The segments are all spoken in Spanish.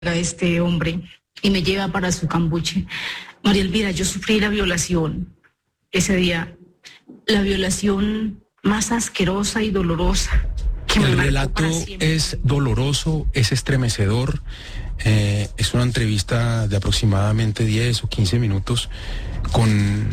a este hombre y me lleva para su cambuche. María Elvira, yo sufrí la violación ese día, la violación más asquerosa y dolorosa. El relato es doloroso, es estremecedor. Es una entrevista de aproximadamente 10 o 15 minutos con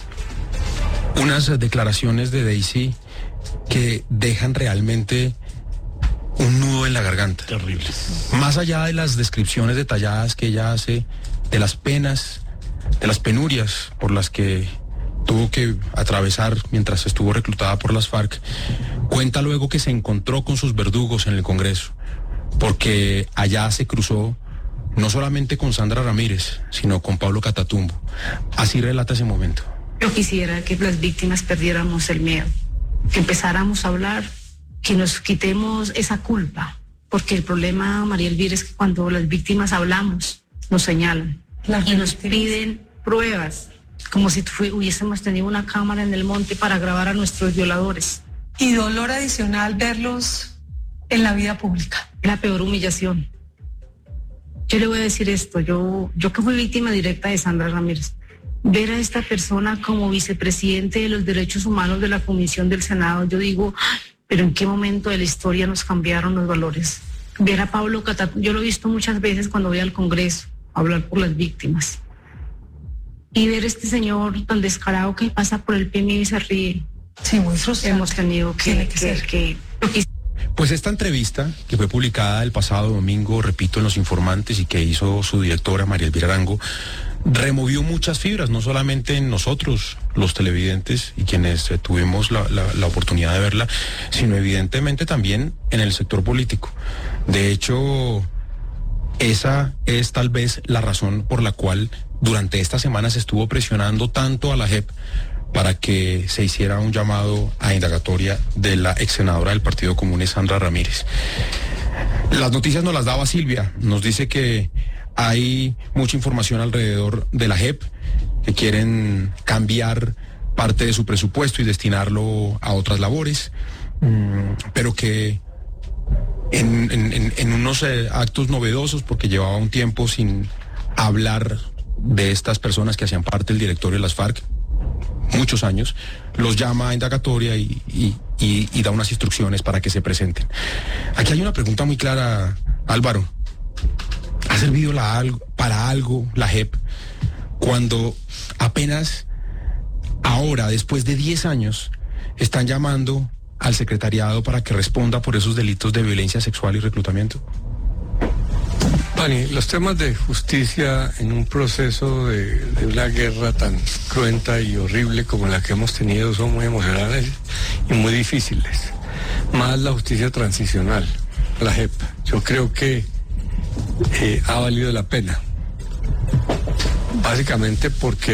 unas declaraciones de Daisy que dejan realmente un nudo en la garganta. Terribles. Más allá de las descripciones detalladas que ella hace de las penas, de las penurias por las que tuvo que atravesar mientras estuvo reclutada por las FARC, cuenta luego que se encontró con sus verdugos en el Congreso, porque allá se cruzó no solamente con Sandra Ramírez, sino con Pablo Catatumbo. Así relata ese momento. Yo quisiera que las víctimas perdiéramos el miedo, que empezáramos a hablar, que nos quitemos esa culpa, porque el problema, María Elvira, es que cuando las víctimas hablamos, nos señalan y nos piden pruebas, como si hubiésemos tenido una cámara en el monte para grabar a nuestros violadores. Y dolor adicional verlos en la vida pública. La peor humillación. Yo le voy a decir esto, yo que fui víctima directa de Sandra Ramírez, ver a esta persona como vicepresidente de los derechos humanos de la Comisión del Senado, yo digo, pero ¿en qué momento de la historia nos cambiaron los valores? Ver a Pablo Catatumbo, yo lo he visto muchas veces cuando voy al Congreso a hablar por las víctimas. Y ver a este señor tan descarado que pasa por el PMI y se ríe. Sí, muy frustrante. Hemos tenido que Pues esta entrevista, que fue publicada el pasado domingo, repito, en Los Informantes, y que hizo su directora, María Elvira Arango, removió muchas fibras, no solamente en nosotros, los televidentes, y quienes tuvimos la oportunidad de verla, sino evidentemente también en el sector político. De hecho, esa es tal vez la razón por la cual durante esta semana se estuvo presionando tanto a la JEP para que se hiciera un llamado a indagatoria de la ex senadora del Partido Común, Sandra Ramírez. Las noticias nos las daba Silvia, nos dice que hay mucha información alrededor de la JEP, que quieren cambiar parte de su presupuesto y destinarlo a otras labores, pero que en unos actos novedosos, porque llevaba un tiempo sin hablar de estas personas que hacían parte del directorio de las FARC, muchos años, los llama a indagatoria y da unas instrucciones para que se presenten. Aquí hay una pregunta muy clara, Álvaro. ¿Ha servido para algo la JEP cuando apenas ahora, después de 10 años, están llamando al secretariado para que responda por esos delitos de violencia sexual y reclutamiento? Pani, los temas de justicia en un proceso de una guerra tan cruenta y horrible como la que hemos tenido son muy emocionales y muy difíciles. Más la justicia transicional, la JEP. Yo creo que ha valido la pena. Básicamente porque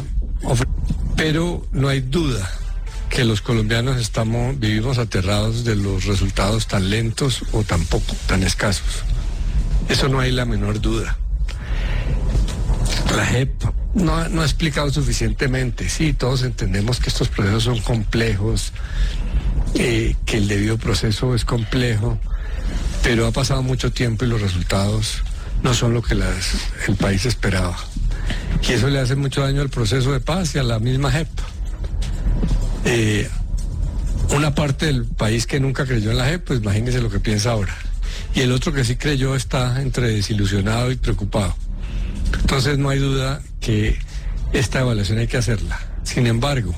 pero no hay duda que los colombianos vivimos aterrados de los resultados tan lentos o tan escasos. Eso no hay la menor duda. La JEP no ha explicado suficientemente. Sí, todos entendemos que estos procesos son complejos, que el debido proceso es complejo, pero ha pasado mucho tiempo y los resultados no son lo que el país esperaba. Y eso le hace mucho daño al proceso de paz y a la misma JEP. Una parte del país que nunca creyó en la JEP, pues imagínense lo que piensa ahora. Y el otro que sí creyó está entre desilusionado y preocupado. Entonces no hay duda que esta evaluación hay que hacerla. Sin embargo,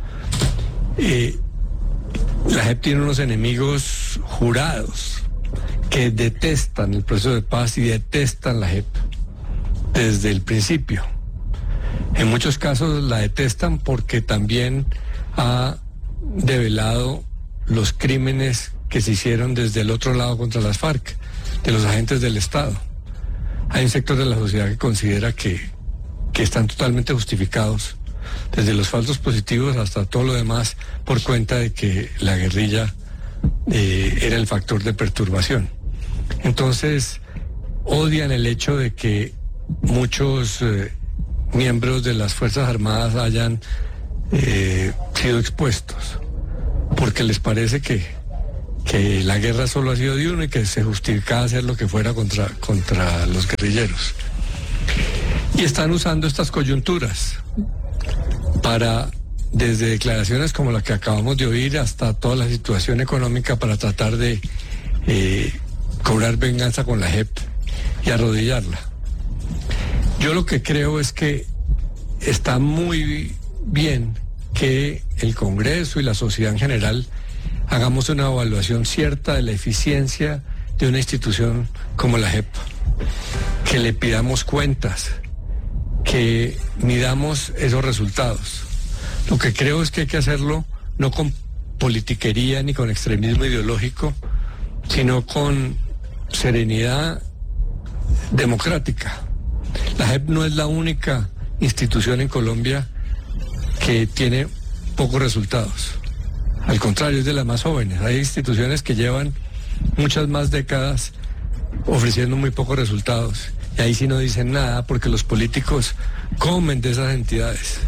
la JEP tiene unos enemigos jurados que detestan el proceso de paz y detestan la JEP desde el principio. En muchos casos la detestan porque también ha develado los crímenes que se hicieron desde el otro lado contra las FARC, de los agentes del Estado. Hay un sector de la sociedad que considera que están totalmente justificados, desde los falsos positivos hasta todo lo demás, por cuenta de que la guerrilla era el factor de perturbación. Entonces, odian el hecho de que muchos miembros de las Fuerzas Armadas hayan sido expuestos, porque les parece que que la guerra solo ha sido de uno y que se justificaba hacer lo que fuera contra los guerrilleros. Y están usando estas coyunturas para, desde declaraciones como la que acabamos de oír hasta toda la situación económica, para tratar de cobrar venganza con la JEP y arrodillarla. Yo lo que creo es que está muy bien que el Congreso y la sociedad en general hagamos una evaluación cierta de la eficiencia de una institución como la JEP, que le pidamos cuentas, que midamos esos resultados. Lo que creo es que hay que hacerlo no con politiquería ni con extremismo ideológico, sino con serenidad democrática. La JEP no es la única institución en Colombia que tiene pocos resultados. Al contrario, es de las más jóvenes. Hay instituciones que llevan muchas más décadas ofreciendo muy pocos resultados. Y ahí sí no dicen nada porque los políticos comen de esas entidades.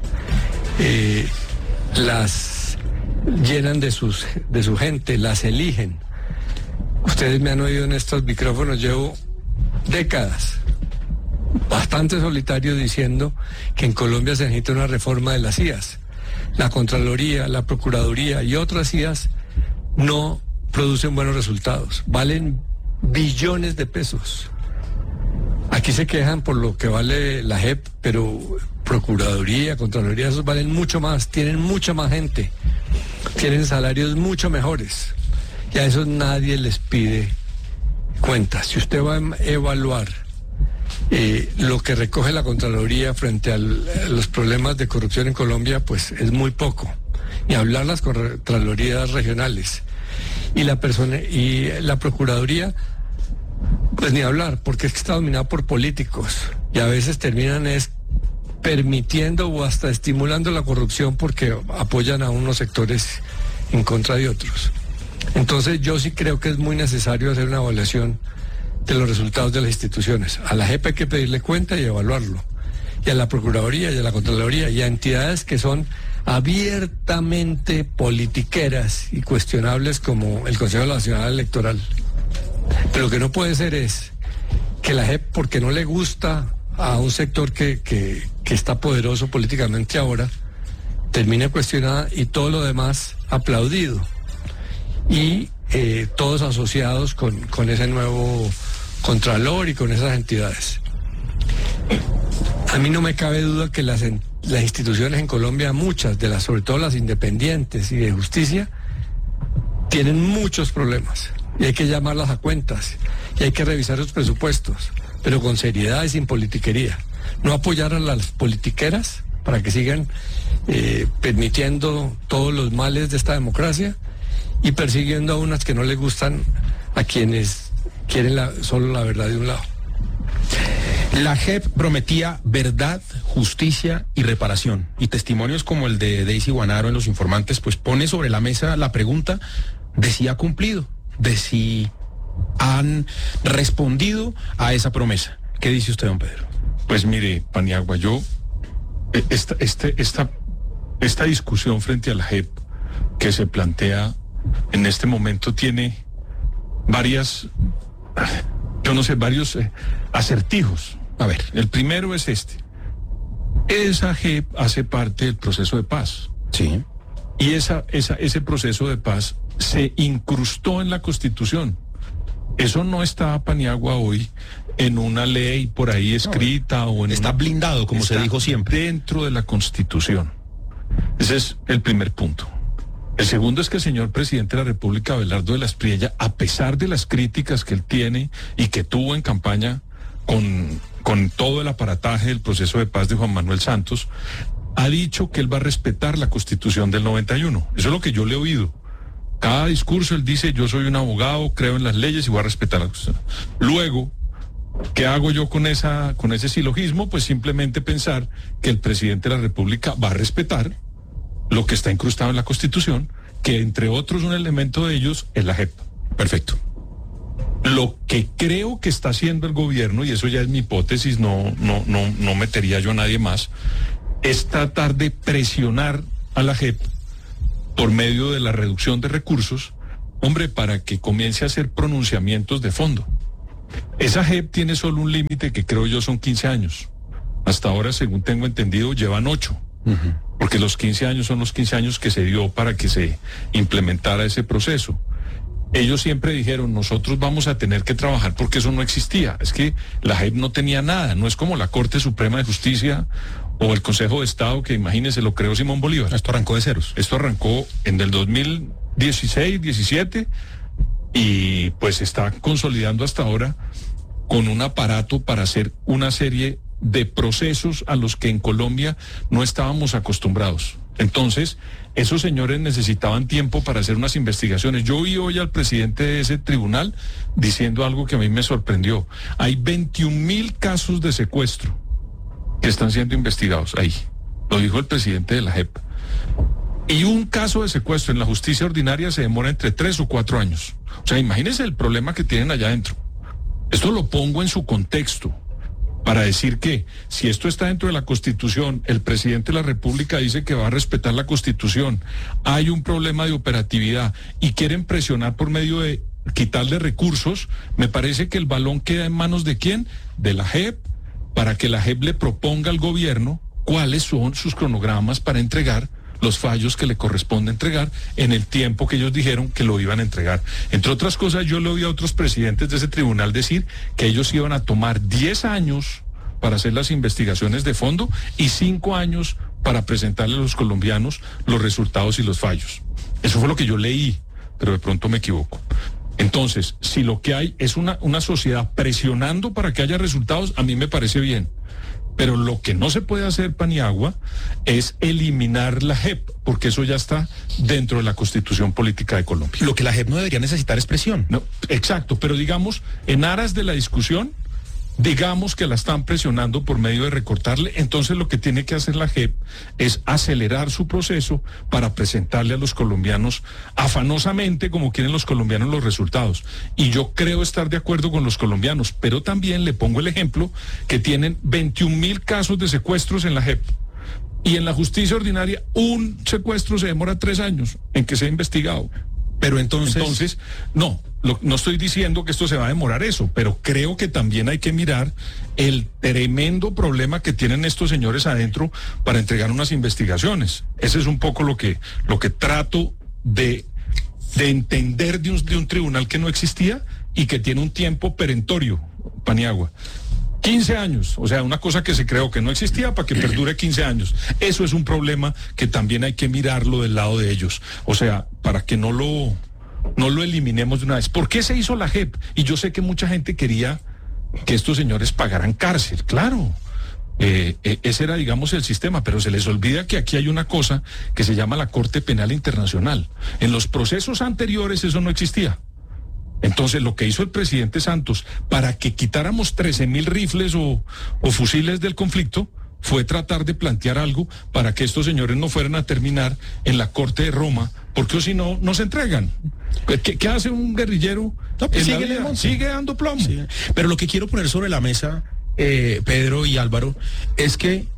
Las llenan de su gente, las eligen. Ustedes me han oído en estos micrófonos, llevo décadas bastante solitario diciendo que en Colombia se necesita una reforma de las CIAs. La Contraloría, la Procuraduría y otras CIAs no producen buenos resultados, valen billones de pesos. Aquí se quejan por lo que vale la JEP, pero Procuraduría, Contraloría, esos valen mucho más, tienen mucha más gente, tienen salarios mucho mejores y a esos nadie les pide cuentas. Si usted va a evaluar lo que recoge la Contraloría frente a los problemas de corrupción en Colombia, pues es muy poco. Ni hablar las Contralorías regionales. Y la Procuraduría, pues ni hablar, porque es que está dominada por políticos. Y a veces terminan permitiendo o hasta estimulando la corrupción porque apoyan a unos sectores en contra de otros. Entonces yo sí creo que es muy necesario hacer una evaluación de los resultados de las instituciones. A la JEP hay que pedirle cuenta y evaluarlo. Y a la Procuraduría y a la Contraloría y a entidades que son abiertamente politiqueras y cuestionables como el Consejo Nacional Electoral. Pero lo que no puede ser es que la JEP, porque no le gusta a un sector que está poderoso políticamente ahora, termine cuestionada y todo lo demás aplaudido. Y todos asociados con ese nuevo Contralor y con esas entidades. A mí no me cabe duda que las instituciones en Colombia, muchas de las, sobre todo las independientes y de justicia, tienen muchos problemas y hay que llamarlas a cuentas y hay que revisar los presupuestos, pero con seriedad y sin politiquería. No apoyar a las politiqueras para que sigan permitiendo todos los males de esta democracia y persiguiendo a unas que no les gustan a quienes quieren solo la verdad de un lado. La JEP prometía verdad, justicia y reparación. Y testimonios como el de Daisy Guanaro en Los Informantes, pues pone sobre la mesa la pregunta de si ha cumplido, de si han respondido a esa promesa. ¿Qué dice usted, don Pedro? Pues mire, Paniagua, yo esta discusión frente a la JEP que se plantea en este momento tiene varios acertijos. A ver, el primero es esa JEP hace parte del proceso de paz. Sí. Y ese proceso de paz se incrustó en la Constitución. Eso no está, Paniagua, hoy en una ley por ahí escrita o en está blindado, como se dijo siempre, dentro de la Constitución. Ese es el primer punto. El segundo es que el señor presidente de la República, Abelardo de la Espriella, a pesar de las críticas que él tiene y que tuvo en campaña con todo el aparataje del proceso de paz de Juan Manuel Santos, ha dicho que él va a respetar la Constitución del 91. Eso es lo que yo le he oído. Cada discurso él dice, yo soy un abogado, creo en las leyes y voy a respetar la Constitución. Luego, ¿qué hago yo con ese silogismo? Pues simplemente pensar que el presidente de la República va a respetar lo que está incrustado en la Constitución, que entre otros un elemento de ellos es la JEP. Perfecto. Lo que creo que está haciendo el gobierno, y eso ya es mi hipótesis, no metería yo a nadie más, es tratar de presionar a la JEP por medio de la reducción de recursos hombre, para que comience a hacer pronunciamientos de fondo. Esa JEP tiene solo un límite que creo yo son 15 años. Hasta ahora, según tengo entendido, llevan 8. Porque los 15 años son los 15 años que se dio para que se implementara ese proceso. Ellos siempre dijeron, nosotros vamos a tener que trabajar porque eso no existía. Es que la JEP no tenía nada, no es como la Corte Suprema de Justicia o el Consejo de Estado, que imagínense, lo creó Simón Bolívar. Esto arrancó de ceros. Esto arrancó en el 2016, 17, y pues está consolidando hasta ahora con un aparato para hacer una serie de procesos a los que en Colombia no estábamos acostumbrados. Entonces, esos señores necesitaban tiempo para hacer unas investigaciones. Yo oí hoy al presidente de ese tribunal diciendo algo que a mí me sorprendió. Hay 21.000 casos de secuestro que están siendo investigados ahí. Lo dijo el presidente de la JEP. Y un caso de secuestro en la justicia ordinaria se demora entre 3 o 4 años. O sea, imagínense el problema que tienen allá adentro. Esto lo pongo en su contexto para decir que si esto está dentro de la Constitución, el presidente de la República dice que va a respetar la Constitución, hay un problema de operatividad y quieren presionar por medio de quitarle recursos, me parece que el balón queda en manos de ¿quién? De la JEP, para que la JEP le proponga al gobierno cuáles son sus cronogramas para entregar los fallos que le corresponde entregar en el tiempo que ellos dijeron que lo iban a entregar. Entre otras cosas, yo le oí a otros presidentes de ese tribunal decir que ellos iban a tomar 10 años para hacer las investigaciones de fondo y 5 años para presentarle a los colombianos los resultados y los fallos. Eso fue lo que yo leí, pero de pronto me equivoco. Entonces, si lo que hay es una sociedad presionando para que haya resultados, a mí me parece bien. Pero lo que no se puede hacer, Paniagua, es eliminar la JEP, porque eso ya está dentro de la Constitución Política de Colombia. Lo que la JEP no debería necesitar es presión. No, exacto, pero digamos, en aras de la discusión, digamos que la están presionando por medio de recortarle, entonces lo que tiene que hacer la JEP es acelerar su proceso para presentarle a los colombianos afanosamente, como quieren los colombianos, los resultados. Y yo creo estar de acuerdo con los colombianos, pero también le pongo el ejemplo que tienen 21.000 casos de secuestros en la JEP. Y en la justicia ordinaria, un secuestro se demora 3 años en que sea investigado. Pero entonces no estoy diciendo que esto se va a demorar eso, pero creo que también hay que mirar el tremendo problema que tienen estos señores adentro para entregar unas investigaciones. Ese es un poco lo que trato de entender de un tribunal que no existía y que tiene un tiempo perentorio, Paniagua. 15 años, o sea, una cosa que se creó que no existía para que perdure 15 años. Eso es un problema que también hay que mirarlo del lado de ellos. O sea, para que no lo eliminemos de una vez. ¿Por qué se hizo la JEP? Y yo sé que mucha gente quería que estos señores pagaran cárcel, claro. Ese era, digamos, el sistema, pero se les olvida que aquí hay una cosa que se llama la Corte Penal Internacional. En los procesos anteriores eso no existía. Entonces, lo que hizo el presidente Santos para que quitáramos 13.000 rifles o fusiles del conflicto fue tratar de plantear algo para que estos señores no fueran a terminar en la Corte de Roma, porque si no, no se entregan. ¿Qué hace un guerrillero? No, pues sigue dando plomo. Sí. Pero lo que quiero poner sobre la mesa, Pedro y Álvaro, es que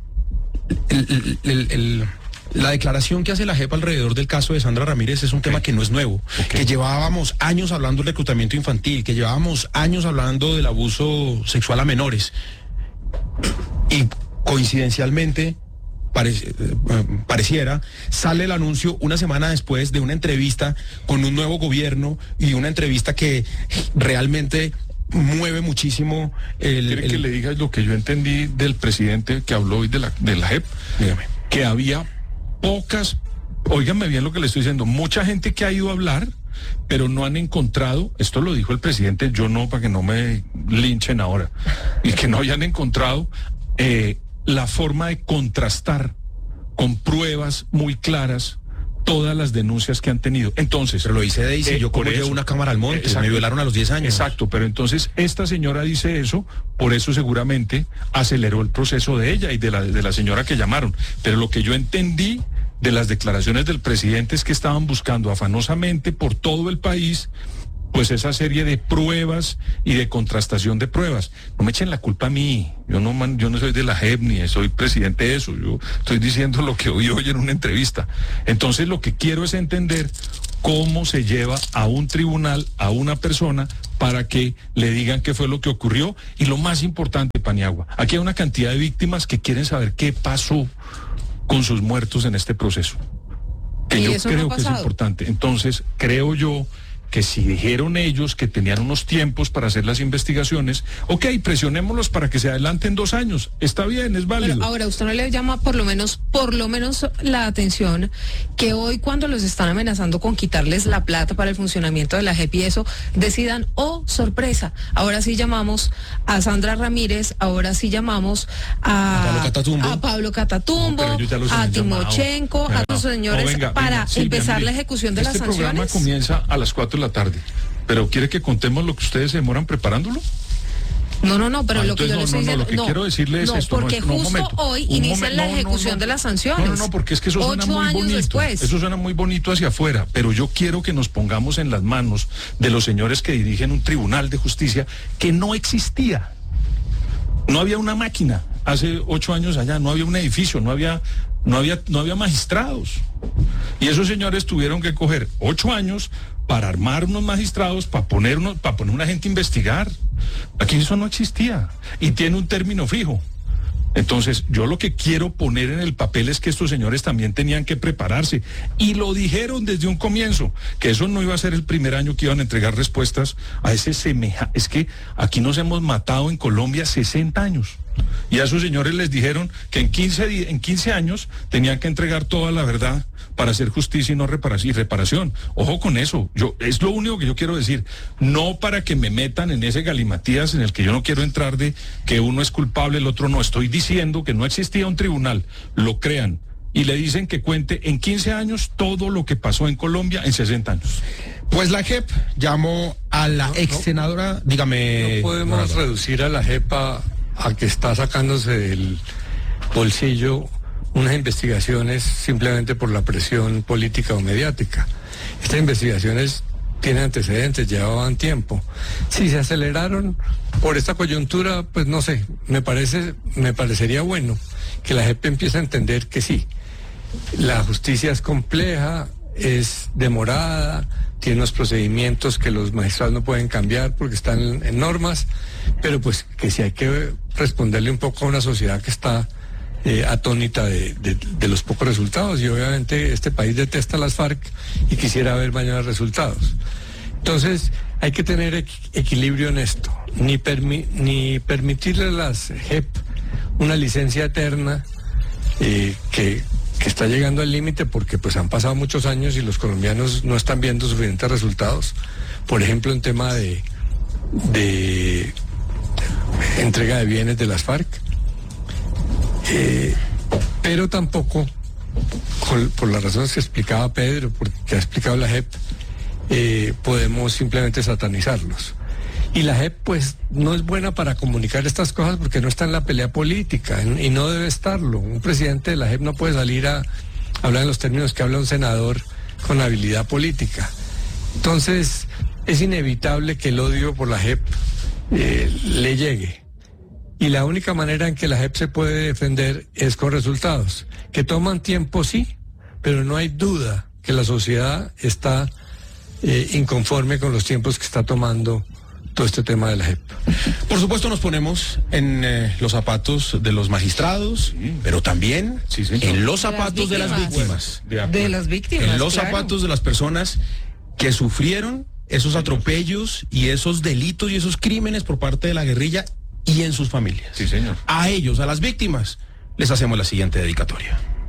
la declaración que hace la JEP alrededor del caso de Sandra Ramírez es un tema que no es nuevo, que llevábamos años hablando del reclutamiento infantil, que llevábamos años hablando del abuso sexual a menores. Y coincidencialmente, pareciera, sale el anuncio una semana después de una entrevista con un nuevo gobierno y una entrevista que realmente mueve muchísimo ¿Quiere que le diga lo que yo entendí del presidente que habló hoy de la JEP? Dígame. Que había pocas, óiganme bien lo que le estoy diciendo, mucha gente que ha ido a hablar, pero no han encontrado, esto lo dijo el presidente, yo no, para que no me linchen ahora, y que no hayan encontrado la forma de contrastar con pruebas muy claras todas las denuncias que han tenido. Entonces, pero lo dice Daisy, yo como llevo una cámara al monte, me violaron a los 10 años. Exacto, pero entonces esta señora dice eso, por eso seguramente aceleró el proceso de ella y de la señora que llamaron. Pero lo que yo entendí de las declaraciones del presidente es que estaban buscando afanosamente por todo el país pues esa serie de pruebas y de contrastación de pruebas. No me echen la culpa a mí, yo no soy de la JEP ni soy presidente de eso, yo estoy diciendo lo que oí hoy en una entrevista. Entonces lo que quiero es entender cómo se lleva a un tribunal a una persona para que le digan qué fue lo que ocurrió. Y lo más importante, Paniagua, aquí hay una cantidad de víctimas que quieren saber qué pasó con sus muertos en este proceso, que yo creo que es importante. Entonces, creo yo que si dijeron ellos que tenían unos tiempos para hacer las investigaciones, ok, presionémoslos para que se adelanten 2 años. Está bien, es válido. Pero ahora, ¿usted no le llama por lo menos la atención que hoy, cuando los están amenazando con quitarles la plata para el funcionamiento de la JEP y eso, decidan, oh, sorpresa, ahora sí llamamos a Sandra Ramírez, ahora sí llamamos a Pablo Catatumbo, a Timochenko, a los señores, para empezar la ejecución de las sanciones? Este programa comienza a las 4 de la tarde, pero ¿quiere que contemos lo que ustedes se demoran preparándolo? No, pero lo que yo le estoy diciendo, lo que quiero decirle es esto. Porque justo hoy inician la ejecución de las sanciones. No, porque es que eso suena muy bonito. Después. Eso suena muy bonito hacia afuera, pero yo quiero que nos pongamos en las manos de los señores que dirigen un tribunal de justicia que no existía. No había una máquina hace 8 años allá, no había un edificio, no había magistrados. Y esos señores tuvieron que coger 8 años para armar unos magistrados, para poner una gente a investigar. Aquí eso no existía y tiene un término fijo. Entonces, yo lo que quiero poner en el papel es que estos señores también tenían que prepararse. Y lo dijeron desde un comienzo, que eso no iba a ser el primer año que iban a entregar respuestas a ese semejante. Es que aquí nos hemos matado en Colombia 60 años. Y a esos señores les dijeron que en 15 años tenían que entregar toda la verdad para hacer justicia y no reparación. Ojo con eso. Es lo único que yo quiero decir. No para que me metan en ese galimatías en el que yo no quiero entrar de que uno es culpable, el otro no. Estoy diciendo que no existía un tribunal. Lo crean. Y le dicen que cuente en 15 años todo lo que pasó en Colombia en 60 años. Pues la JEP llamó a la ex senadora, dígame. No podemos reducir a la JEP a que está sacándose del bolsillo unas investigaciones simplemente por la presión política o mediática. Estas investigaciones tienen antecedentes, llevaban tiempo. Si se aceleraron por esta coyuntura, pues no sé, me parecería bueno que la JEP empiece a entender que sí, la justicia es compleja, es demorada, tiene unos procedimientos que los magistrados no pueden cambiar porque están en normas, pero pues que sí hay que responderle un poco a una sociedad que está atónita de los pocos resultados, y obviamente este país detesta las FARC y quisiera ver mayores resultados. Entonces hay que tener equilibrio en esto, ni permitirle a las JEP una licencia eterna que está llegando al límite, porque pues han pasado muchos años y los colombianos no están viendo suficientes resultados, por ejemplo en tema de entrega de bienes de las FARC, pero tampoco, por las razones que explicaba Pedro, porque ha explicado la JEP, podemos simplemente satanizarlos. Y la JEP pues no es buena para comunicar estas cosas porque no está en la pelea política y no debe estarlo. Un presidente de la JEP no puede salir a hablar en los términos que habla un senador con habilidad política. Entonces es inevitable que el odio por la JEP le llegue. Y la única manera en que la JEP se puede defender es con resultados, que toman tiempo, sí, pero no hay duda que la sociedad está inconforme con los tiempos que está tomando todo este tema de la JEP. Por supuesto nos ponemos en los zapatos de los magistrados, pero también en los zapatos de las víctimas. De las víctimas. En los zapatos de las personas que sufrieron esos atropellos y esos delitos y esos crímenes por parte de la guerrilla y en sus familias. Sí, señor. A ellos, a las víctimas, les hacemos la siguiente dedicatoria.